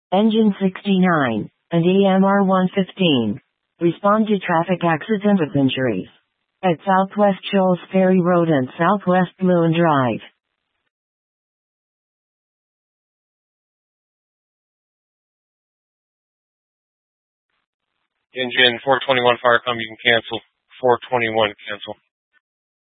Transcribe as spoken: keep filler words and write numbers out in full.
Engine sixty-nine, and E M R one fifteen. Respond to traffic accident with injuries at Southwest Shoals Ferry Road and Southwest Lewin Drive. Engine four twenty-one Firecom, you can cancel. four twenty-one, cancel.